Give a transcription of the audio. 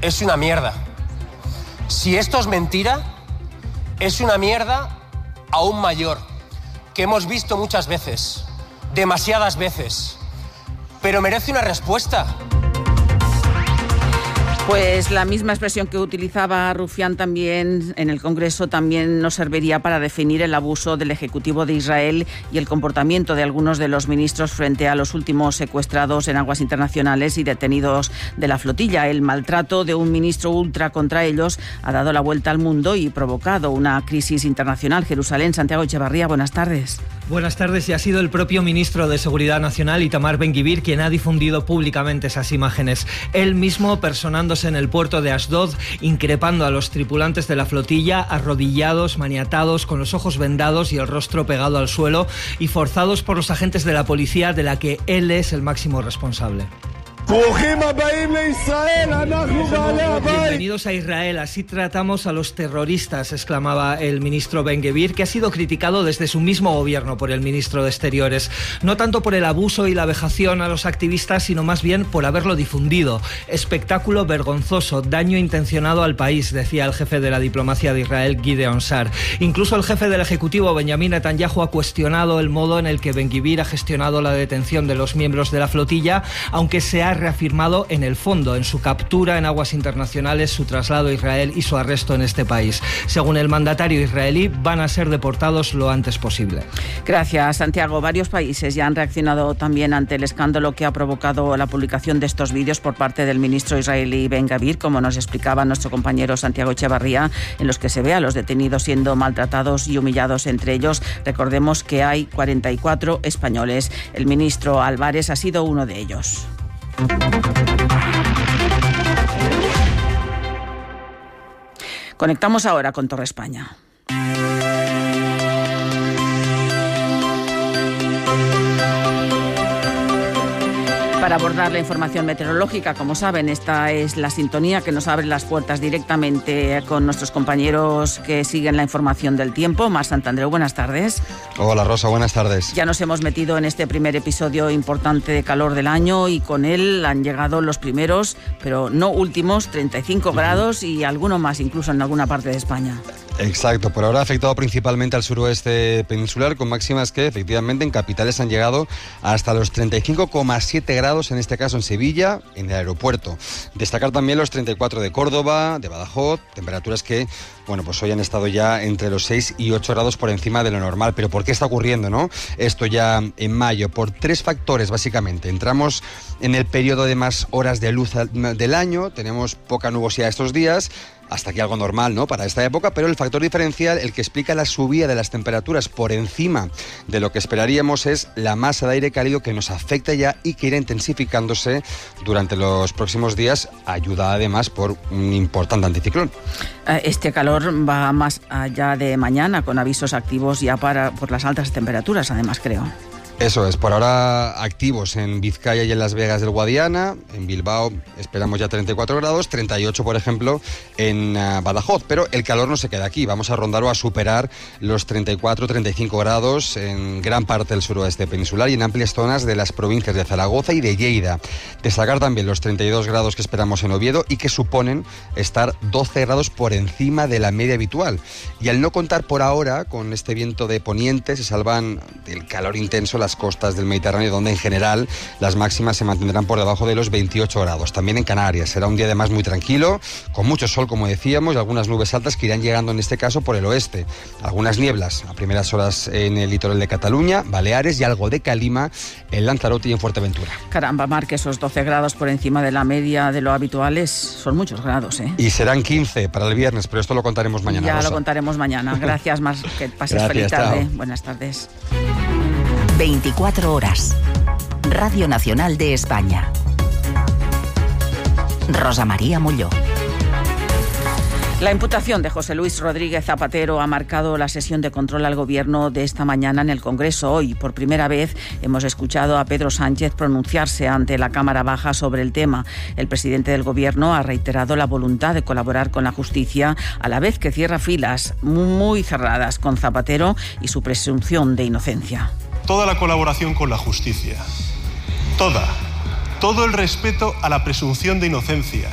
es una mierda. Si esto es mentira, es una mierda aún mayor, que hemos visto muchas veces, demasiadas veces, pero merece una respuesta. Pues la misma expresión que utilizaba Rufián también en el Congreso también nos serviría para definir el abuso del Ejecutivo de Israel y el comportamiento de algunos de los ministros frente a los últimos secuestrados en aguas internacionales y detenidos de la flotilla. El maltrato de un ministro ultra contra ellos ha dado la vuelta al mundo y provocado una crisis internacional. Jerusalén, Santiago Echevarría, buenas tardes. Buenas tardes. Y ha sido el propio ministro de Seguridad Nacional, Itamar Ben-Gvir, quien ha difundido públicamente esas imágenes. Él mismo personándose en el puerto de Ashdod, increpando a los tripulantes de la flotilla, arrodillados, maniatados, con los ojos vendados y el rostro pegado al suelo, y forzados por los agentes de la policía, de la que él es el máximo responsable. Bienvenidos a Israel, así tratamos a los terroristas, exclamaba el ministro Ben-Gvir, que ha sido criticado desde su mismo gobierno por el ministro de Exteriores, no tanto por el abuso y la vejación a los activistas, sino más bien por haberlo difundido. Espectáculo vergonzoso, daño intencionado al país, decía el jefe de la diplomacia de Israel, Gideon Sa'ar. Incluso el jefe del Ejecutivo, Benjamin Netanyahu, ha cuestionado el modo en el que Ben-Gvir ha gestionado la detención de los miembros de la flotilla, aunque se ha reafirmado en el fondo, en su captura en aguas internacionales, su traslado a Israel y su arresto en este país. Según el mandatario israelí, van a ser deportados lo antes posible. Gracias, Santiago. Varios países ya han reaccionado también ante el escándalo que ha provocado la publicación de estos vídeos por parte del ministro israelí Ben-Gvir, como nos explicaba nuestro compañero Santiago Echevarría, en los que se ve a los detenidos siendo maltratados y humillados entre ellos. Recordemos que hay 44 españoles. El ministro Álvarez ha sido uno de ellos. Conectamos ahora con Torre España. Para abordar la información meteorológica, como saben, esta es la sintonía que nos abre las puertas directamente con nuestros compañeros que siguen la información del tiempo. Mar Santandreu, buenas tardes. Hola Rosa, buenas tardes. Ya nos hemos metido en este primer episodio importante de calor del año y con él han llegado los primeros, pero no últimos, 35 grados y alguno más incluso en alguna parte de España. Exacto, por ahora ha afectado principalmente al suroeste peninsular, con máximas que efectivamente en capitales han llegado hasta los 35,7 grados, en este caso en Sevilla, en el aeropuerto. Destacar también los 34 de Córdoba, de Badajoz, temperaturas que, bueno, pues hoy han estado ya entre los 6 y 8 grados por encima de lo normal. ¿Pero por qué está ocurriendo, no? Esto ya en mayo, por tres factores básicamente. Entramos en el periodo de más horas de luz del año, tenemos poca nubosidad estos días, hasta aquí algo normal, ¿no?, para esta época, pero el factor diferencial, el que explica la subida de las temperaturas por encima de lo que esperaríamos, es la masa de aire cálido que nos afecta ya y que irá intensificándose durante los próximos días, ayudada además por un importante anticiclón. Este calor va más allá de mañana, con avisos activos ya por las altas temperaturas, además, creo. Eso es, por ahora activos en Vizcaya y en Las Vegas del Guadiana. En Bilbao esperamos ya 34 grados, 38 por ejemplo en Badajoz, pero el calor no se queda aquí, vamos a rondar o a superar los 34-35 grados en gran parte del suroeste peninsular y en amplias zonas de las provincias de Zaragoza y de Lleida. Destacar también los 32 grados que esperamos en Oviedo y que suponen estar 12 grados por encima de la media habitual. Y al no contar por ahora con este viento de poniente, se salvan del calor intenso las costas del Mediterráneo, donde en general las máximas se mantendrán por debajo de los 28 grados. También en Canarias será un día además muy tranquilo, con mucho sol, como decíamos, y algunas nubes altas que irán llegando en este caso por el oeste. Algunas nieblas a primeras horas en el litoral de Cataluña, Baleares y algo de calima en Lanzarote y en Fuerteventura. Caramba, Marc, esos 12 grados por encima de la media de lo habitual son muchos grados, ¿eh? Y serán 15 para el viernes, pero esto lo contaremos mañana. Ya Rosa. Lo contaremos mañana. Gracias, Marc, que pases feliz tarde. Buenas tardes. 24 horas. Radio Nacional de España. Rosa María Molló. La imputación de José Luis Rodríguez Zapatero ha marcado la sesión de control al Gobierno de esta mañana en el Congreso. Hoy, por primera vez, hemos escuchado a Pedro Sánchez pronunciarse ante la Cámara Baja sobre el tema. El presidente del Gobierno ha reiterado la voluntad de colaborar con la justicia, a la vez que cierra filas muy cerradas con Zapatero y su presunción de inocencia. Toda la colaboración con la justicia, todo el respeto a la presunción de inocencia,